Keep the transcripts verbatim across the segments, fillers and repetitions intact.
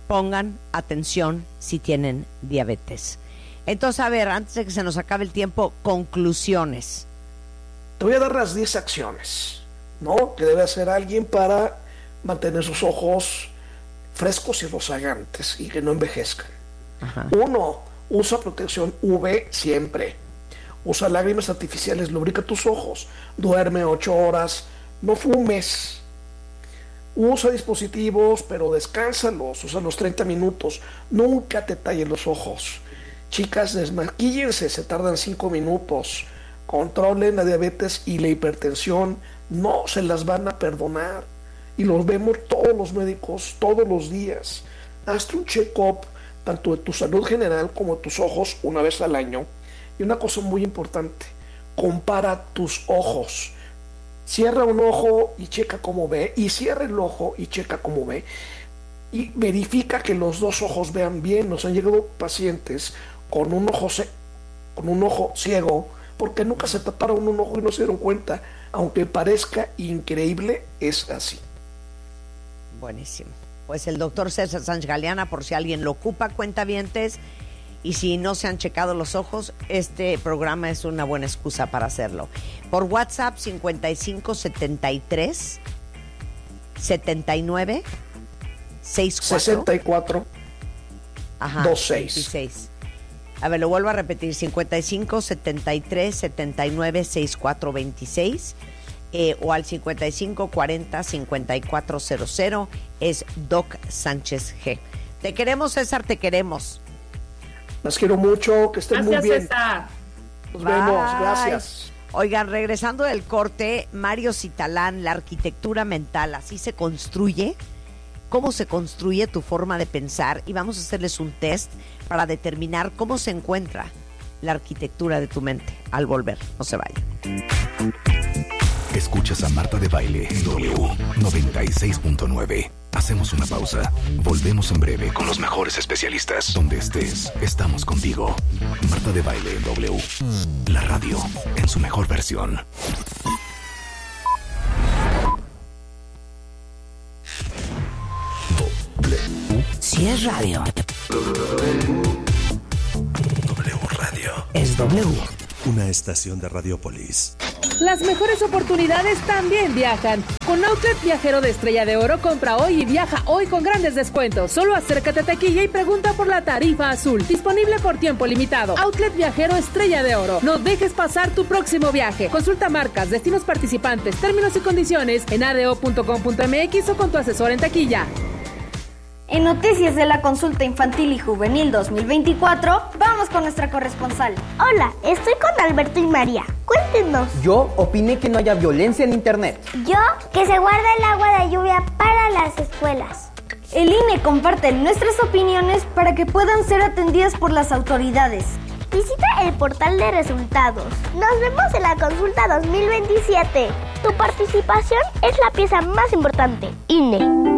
pongan atención si tienen diabetes. Entonces, a ver, antes de que se nos acabe el tiempo, conclusiones. Te voy a dar las diez acciones, ¿no?, que debe hacer alguien para mantener sus ojos frescos y rozagantes y que no envejezcan. Ajá. Uno, usa protección U V siempre. Usa lágrimas artificiales, lubrica tus ojos. Duerme ocho horas. No fumes. Usa dispositivos, pero descánsalos. Usa los treinta minutos. Nunca te talles los ojos. Chicas, desmaquíllense, se tardan cinco minutos. Controlen la diabetes y la hipertensión. No se las van a perdonar. Y los vemos todos los médicos, todos los días. Hazte un check-up, tanto de tu salud general como de tus ojos, una vez al año. Y una cosa muy importante, compara tus ojos. Cierra un ojo y checa cómo ve, y cierra el ojo y checa cómo ve. Y verifica que los dos ojos vean bien. Nos han llegado pacientes con un ojo, se- con un ojo ciego, porque nunca se taparon un ojo y no se dieron cuenta. Aunque parezca increíble, es así. Buenísimo. Pues el doctor César Sánchez Galeana, por si alguien lo ocupa, cuentavientes, y si no se han checado los ojos, este programa es una buena excusa para hacerlo. Por WhatsApp, cincuenta y cinco setenta y tres setenta y nueve sesenta y cuatro sesenta y cuatro Ajá, veintiséis. veintiséis. A ver, lo vuelvo a repetir, cincuenta y cinco setenta y tres setenta y nueve sesenta y cuatro veintiséis, eh, o al cincuenta y cinco cuarenta cincuenta y cuatro cero cero, es Doc Sánchez G. Te queremos, César, te queremos. Las quiero mucho, que estén Gracias, muy bien. César. Nos Bye. vemos, gracias. Oigan, regresando del corte, Mario Citalán, la arquitectura mental, ¿así se construye? ¿Cómo se construye tu forma de pensar? Y vamos a hacerles un test para determinar cómo se encuentra la arquitectura de tu mente. Al volver, no se vayan. Escuchas a Marta de Baile en W noventa y seis punto nueve. Hacemos una pausa. Volvemos en breve con los mejores especialistas. Donde estés, estamos contigo. Marta de Baile en W. La radio en su mejor versión. Si es radio, W Radio. es W. Una estación de Radiopolis. Las mejores oportunidades también viajan. Con Outlet Viajero de Estrella de Oro, compra hoy y viaja hoy con grandes descuentos. Solo acércate a taquilla y pregunta por la tarifa azul. Disponible por tiempo limitado. Outlet Viajero Estrella de Oro. No dejes pasar tu próximo viaje. Consulta marcas, destinos participantes, términos y condiciones en a d o punto com punto m x o con tu asesor en taquilla. En Noticias de la Consulta Infantil y Juvenil dos mil veinticuatro, vamos con nuestra corresponsal. Hola, estoy con Alberto y María. Cuéntenos. Yo opiné que no haya violencia en internet. Yo, que se guarda el agua de lluvia para las escuelas. El I N E comparte nuestras opiniones para que puedan ser atendidas por las autoridades. Visita el portal de resultados. Nos vemos en la consulta dos mil veintisiete. Tu participación es la pieza más importante. I N E.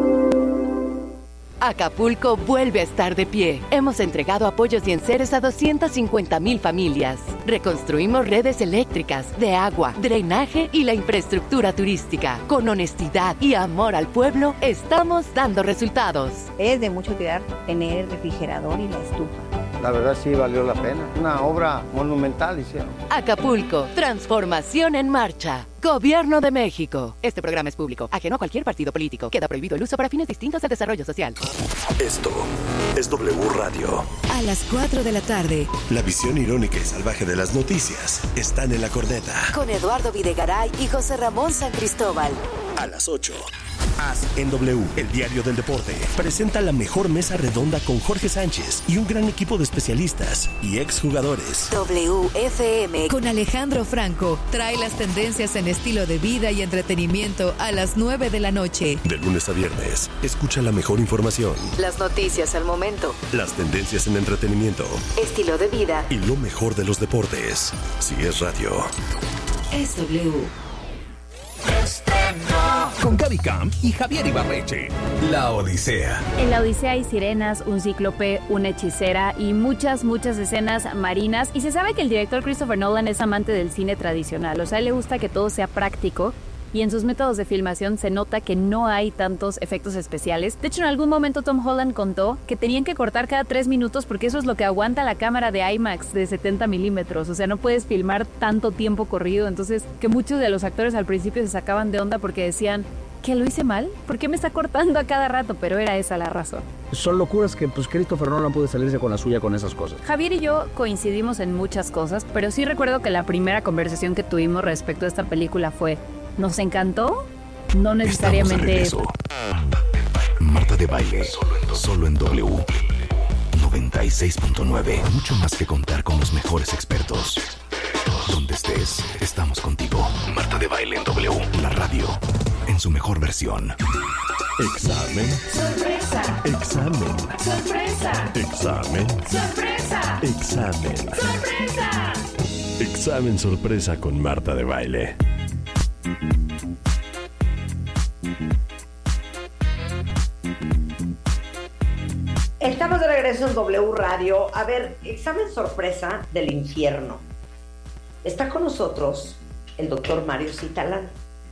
Acapulco vuelve a estar de pie. Hemos entregado apoyos y enseres a doscientas cincuenta mil familias. Reconstruimos redes eléctricas, de agua, drenaje y la infraestructura turística. Con honestidad y amor al pueblo, estamos dando resultados. Es de mucha utilidad tener el refrigerador y la estufa. La verdad sí valió la pena. Una obra monumental hicieron. Acapulco, transformación en marcha. Gobierno de México. Este programa es público, ajeno a cualquier partido político. Queda prohibido el uso para fines distintos al desarrollo social. Esto es W Radio. A las cuatro de la tarde. La visión irónica y salvaje de las noticias están en la corneta. Con Eduardo Videgaray y José Ramón San Cristóbal. A las ocho. As en W, el diario del deporte, presenta la mejor mesa redonda con Jorge Sánchez y un gran equipo de especialistas y exjugadores. W F M con Alejandro Franco trae las tendencias en estilo de vida y entretenimiento a las nueve de la noche. De lunes a viernes, escucha la mejor información, Las noticias al momento, las tendencias en entretenimiento estilo de vida. y lo mejor de los deportes. Si es radio. Es W. Con Gaby Camp y Javier Ibarreche. La Odisea. En la Odisea hay sirenas, un cíclope, una hechicera y muchas, muchas escenas marinas. Y se sabe que el director Christopher Nolan es amante del cine tradicional. O sea, a él le gusta que todo sea práctico y en sus métodos de filmación se nota que no hay tantos efectos especiales. De hecho, en algún momento Tom Holland contó que tenían que cortar cada tres minutos porque eso es lo que aguanta la cámara de IMAX de setenta milímetros. O sea, no puedes filmar tanto tiempo corrido. Entonces, que muchos de los actores al principio se sacaban de onda porque decían, ¿que lo hice mal? ¿Por qué me está cortando a cada rato? Pero era esa la razón. Son locuras que pues Christopher Nolan puede salirse con la suya con esas cosas. Javier y yo coincidimos en muchas cosas, pero sí recuerdo que la primera conversación que tuvimos respecto a esta película fue, ¿nos encantó? No necesariamente... Marta de Baile, solo en W noventa y seis punto nueve. Mucho más que contar con los mejores expertos. Donde estés, estamos contigo. Marta de Baile en W, la radio, en su mejor versión. Examen. Sorpresa. Examen. Sorpresa. Examen. Sorpresa. Examen. Sorpresa. Examen sorpresa con Marta de Baile. Estamos de regreso en W Radio. A ver, examen sorpresa del infierno. Está con nosotros el doctor Mario Citalán,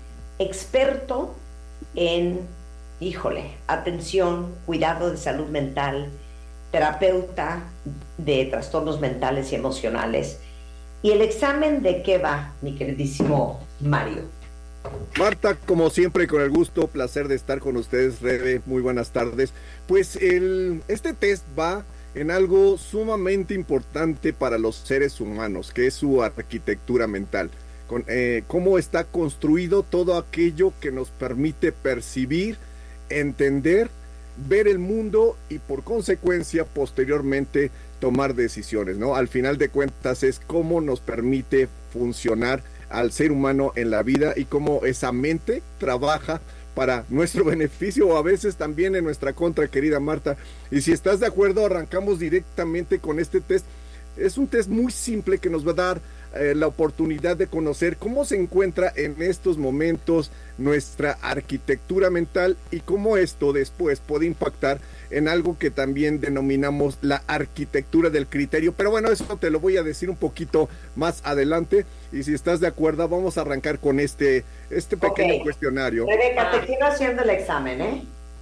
experto en, híjole, atención, cuidado de salud mental, terapeuta de trastornos mentales y emocionales. ¿Y el examen de qué va, mi queridísimo Mario? Marta, como siempre, con el gusto, placer de estar con ustedes, Rebe, muy buenas tardes. Pues el, este test va en algo sumamente importante para los seres humanos, que es su arquitectura mental, con, eh, cómo está construido todo aquello que nos permite percibir, entender, ver el mundo y por consecuencia, posteriormente, tomar decisiones, ¿no? Al final de cuentas es cómo nos permite funcionar al ser humano en la vida y cómo esa mente trabaja para nuestro beneficio o a veces también en nuestra contra, querida Marta. Y si estás de acuerdo, arrancamos directamente con este test. Es un test muy simple que nos va a dar eh, la oportunidad de conocer cómo se encuentra en estos momentos nuestra arquitectura mental y cómo esto después puede impactar en algo que también denominamos la arquitectura del criterio. Pero bueno, eso te lo voy a decir un poquito más adelante. Y si estás de acuerdo, vamos a arrancar con este, este pequeño okay. cuestionario. Rebeca, te quiero haciendo el examen, ¿eh?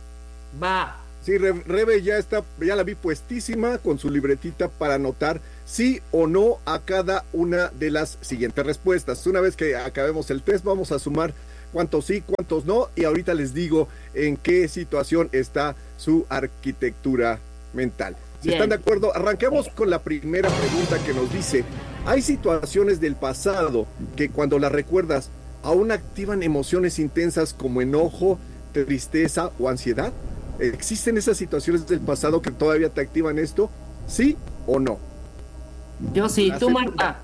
Va. Sí, Re Rebe ya está, ya la vi puestísima con su libretita para anotar sí o no a cada una de las siguientes respuestas. Una vez que acabemos el test, vamos a sumar cuántos sí, cuántos no, y ahorita les digo en qué situación está su arquitectura mental. Si Bien. están de acuerdo, arranquemos con la primera pregunta que nos dice: ¿hay situaciones del pasado que cuando las recuerdas aún activan emociones intensas como enojo, tristeza o ansiedad? ¿Existen esas situaciones del pasado que todavía te activan esto? ¿Sí o no? Yo sí, la tú segunda. Marta.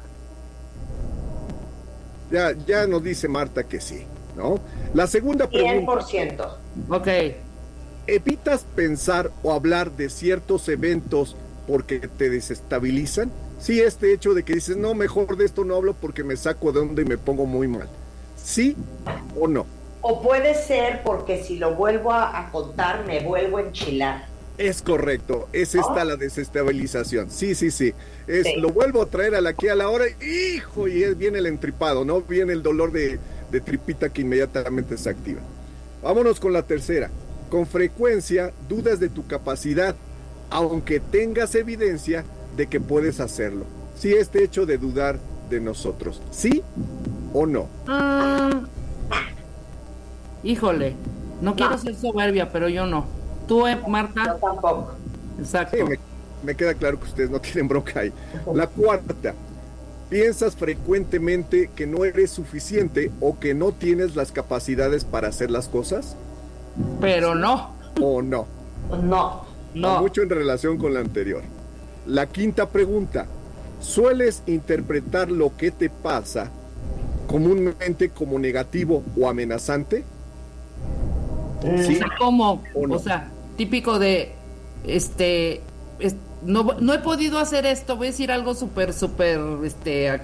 Ya, ya nos dice Marta que sí, ¿no? La segunda pregunta. cien por ciento. Ok. ¿Evitas pensar o hablar de ciertos eventos porque te desestabilizan? Sí, este hecho de que dices, no, mejor de esto no hablo porque me saco de onda y me pongo muy mal. ¿Sí o no? O puede ser porque si lo vuelvo a, a contar me vuelvo a enchilar. Es correcto, es esta oh. la desestabilización. Sí, sí, sí. Es, sí. Lo vuelvo a traer a la aquí a la hora, hijo, y es, viene el entripado, ¿no? Viene el dolor de, de tripita que inmediatamente se activa. Vámonos con la tercera. Con frecuencia dudas de tu capacidad, aunque tengas evidencia de que puedes hacerlo. Sí, este hecho de dudar de nosotros. ¿Sí o no? Mm. Híjole, no, no quiero ser soberbia, pero yo no. ¿Tú, eh, Marta? Yo tampoco. Exacto. Sí, me, me queda claro que ustedes no tienen bronca ahí. La cuarta, ¿piensas frecuentemente que no eres suficiente o que no tienes las capacidades para hacer las cosas? Pero no. ¿O no? No. No. Mucho en relación con la anterior. La quinta pregunta, ¿sueles interpretar lo que te pasa comúnmente como negativo o amenazante? ¿Sí? O sea, ¿cómo? ¿O no? O sea, típico de, este, es, no, no he podido hacer esto, voy a decir algo súper, súper, este,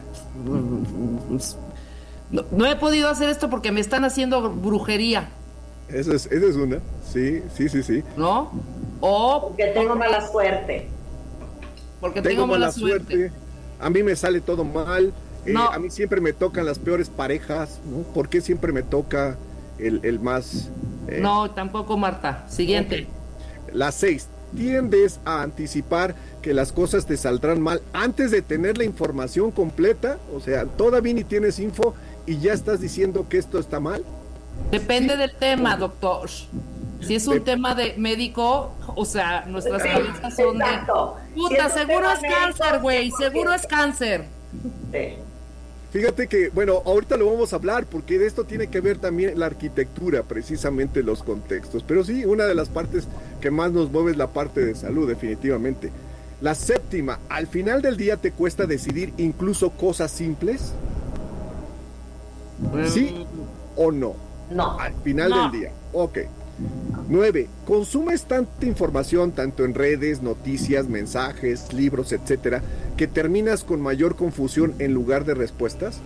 no, no he podido hacer esto porque me están haciendo brujería. Esa es, esa es una, sí, sí, sí, sí. ¿No? O porque tengo mala suerte. Porque tengo, tengo mala, mala suerte. suerte. A mí me sale todo mal. Eh, No. a mí siempre me tocan las peores parejas, ¿no? ¿Por qué siempre me toca el, el más... eh, No, tampoco, Marta. Siguiente. La seis, tiendes a anticipar que las cosas te saldrán mal antes de tener la información completa, o sea, todavía ni tienes info y ya estás diciendo que esto está mal. Depende Sí. del tema, doctor. Si es un De- tema de médico, o sea, nuestras Sí, cabezas son exacto. de... Puta, Si es un seguro tema es médico, cáncer, güey, cien por ciento. seguro es cáncer. Sí. Fíjate que, bueno, ahorita lo vamos a hablar porque de esto tiene que ver también la arquitectura, precisamente los contextos. Pero sí, una de las partes que más nos mueve es la parte de salud, definitivamente. La séptima, al final del día te cuesta decidir incluso cosas simples. ¿Sí o no? No. Al final No. del día. Ok. Nueve, consumes tanta información, tanto en redes, noticias, mensajes, libros, etcétera, que terminas con mayor confusión en lugar de respuestas.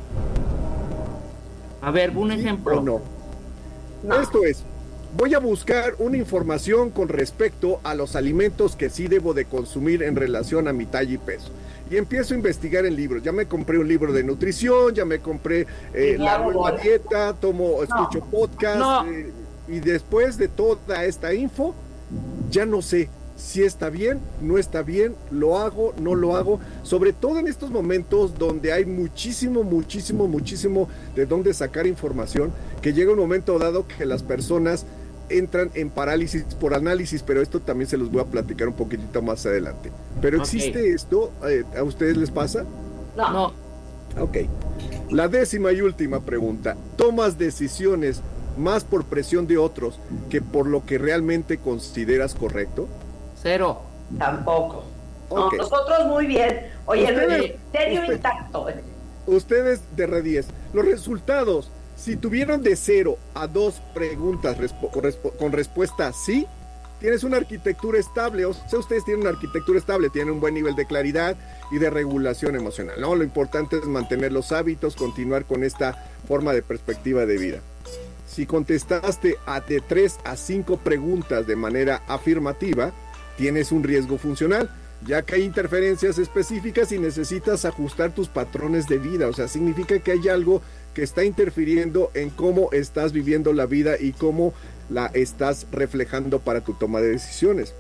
A ver, un ¿Sí ejemplo. o no? No. Esto es, voy a buscar una información con respecto a los alimentos que sí debo de consumir en relación a mi talla y peso. Y empiezo a investigar en libros. Ya me compré un libro de nutrición, ya me compré eh, Y la hago nueva bola. dieta, tomo, escucho podcast. No. eh, y después de toda esta info, ya no sé si está bien, no está bien, lo hago, no lo hago. Sobre todo en estos momentos donde hay muchísimo, muchísimo, muchísimo de dónde sacar información, que llega un momento dado que las personas entran en parálisis por análisis, pero esto también se los voy a platicar un poquitito más adelante. Pero Ok. ¿existe esto? Eh, ¿A ustedes les pasa? No. No, Ok. La décima y última pregunta. ¿Tomas decisiones más por presión de otros que por lo que realmente consideras correcto? cero. Tampoco. No, Ok. nosotros muy bien. Oye, Ustedes- el criterio usted- intacto. Ustedes de R diez, los resultados, si tuvieron de cero a dos preguntas respo- con respo- con respuesta sí, tienes una arquitectura estable, o sea, ustedes tienen una arquitectura estable, tienen un buen nivel de claridad y de regulación emocional, ¿no? Lo importante es mantener los hábitos, continuar con esta forma de perspectiva de vida. Si contestaste a de tres a cinco preguntas de manera afirmativa, tienes un riesgo funcional, ya que hay interferencias específicas y necesitas ajustar tus patrones de vida. O sea, significa que hay algo que está interfiriendo en cómo estás viviendo la vida y cómo la estás reflejando para tu toma de decisiones.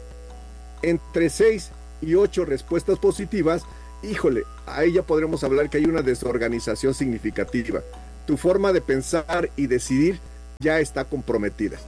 Entre seis y ocho respuestas positivas, híjole, ahí ya podremos hablar que hay una desorganización significativa. Tu forma de pensar y decidir ya está comprometida.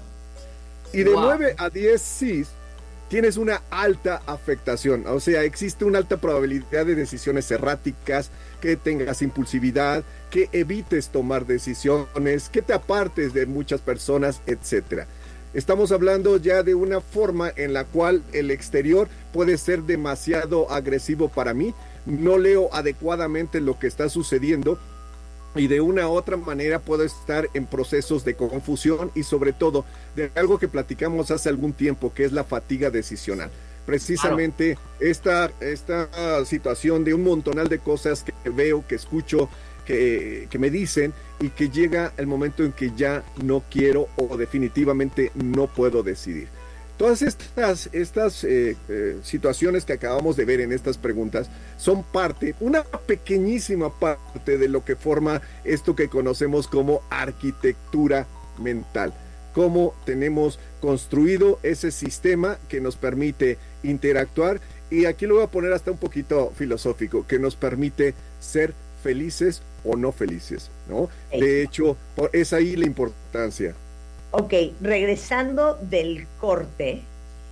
Y de Wow. nueve a diez sí, tienes una alta afectación, o sea, existe una alta probabilidad de decisiones erráticas, que tengas impulsividad, que evites tomar decisiones, que te apartes de muchas personas, etcétera. Estamos hablando ya de una forma en la cual el exterior puede ser demasiado agresivo para mí, no leo adecuadamente lo que está sucediendo, y de una u otra manera puedo estar en procesos de confusión y sobre todo de algo que platicamos hace algún tiempo, que es la fatiga decisional. Precisamente esta, esta situación de un montonal de cosas que veo, que escucho, que, que me dicen, y que llega el momento en que ya no quiero o definitivamente no puedo decidir. Todas estas, estas eh, eh, situaciones que acabamos de ver en estas preguntas son parte, una pequeñísima parte de lo que forma esto que conocemos como arquitectura mental. Cómo tenemos construido ese sistema que nos permite interactuar, y aquí lo voy a poner hasta un poquito filosófico, que nos permite ser felices o no felices, ¿no? De hecho, por- es ahí la importancia. Ok, regresando del corte,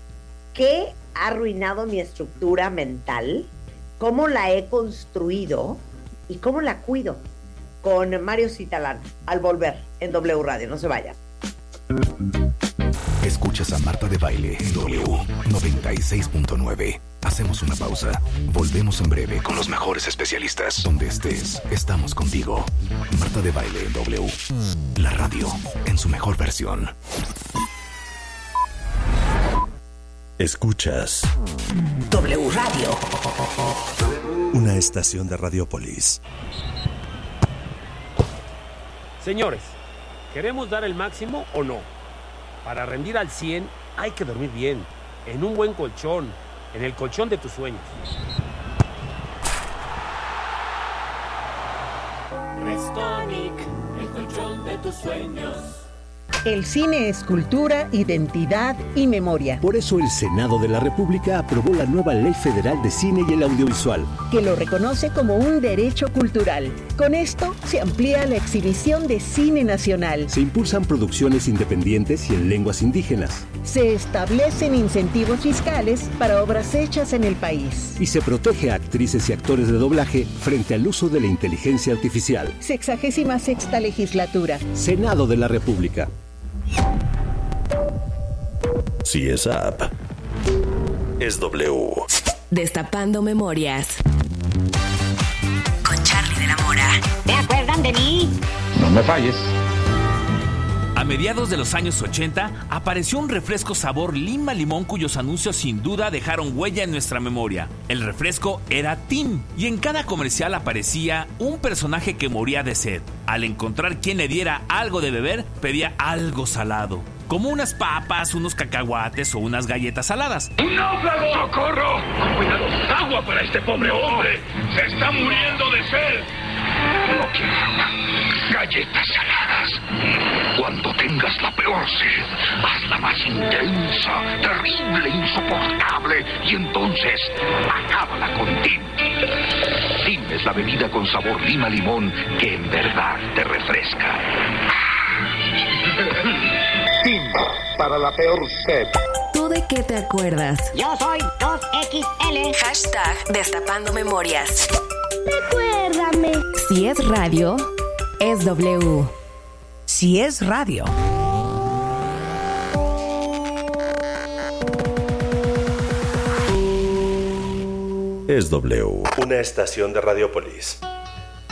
¿qué ha arruinado mi estructura mental? ¿Cómo la he construido? ¿Y cómo la cuido? Con Mario Citalán, al volver en W Radio. No se vayan. Escuchas a Marta de Baile en W noventa y seis punto nueve. Hacemos una pausa. Volvemos en breve con los mejores especialistas. Donde estés, estamos contigo. Marta de Baile en W. La radio en su mejor versión. Escuchas W Radio. una estación de Radiopolis. Señores, ¿queremos dar el máximo o no? Para rendir al cien hay que dormir bien, en un buen colchón, en el colchón de tus sueños. Restonic, el colchón de tus sueños. El cine es cultura, identidad y memoria. Por eso el Senado de la República aprobó la nueva Ley Federal de Cine y el Audiovisual, que lo reconoce como un derecho cultural. Con esto se amplía la exhibición de cine nacional. Se impulsan producciones independientes y en lenguas indígenas. Se establecen incentivos fiscales para obras hechas en el país. Y se protege a actrices y actores de doblaje frente al uso de la inteligencia artificial. Sexagésima sexta legislatura. Senado de la República. Si es app, es W. Destapando memorias. Con Charlie de la Mora. ¿Te acuerdan de mí? No me falles. A mediados de los años ochenta apareció un refresco sabor lima limón cuyos anuncios sin duda dejaron huella en nuestra memoria. El refresco era Tim y en cada comercial aparecía un personaje que moría de sed. Al encontrar quien le diera algo de beber, pedía algo salado, como unas papas, unos cacahuates o unas galletas saladas. ¡Un náufrago! ¡Socorro! ¡Cuidado! ¡Agua para este pobre hombre! ¡Se está muriendo de sed! No quiero agua. Galletas saladas. Cuando tengas la peor sed, hazla más intensa, terrible, insoportable, y entonces acábala con Tim. Tim es la bebida con sabor lima-limón que en verdad te refresca. Tim, para la peor sed. ¿Tú de qué te acuerdas? Yo soy dos equis ele. Hashtag Destapando Memorias. Recuérdame. Si es radio, es W. Si es radio. Es W. Una estación de Radiopolis.